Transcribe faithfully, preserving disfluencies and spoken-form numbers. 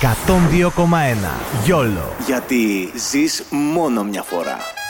εκατόν δύο κόμμα ένα. γιόλο. Γιατί ζεις μόνο μια φορά.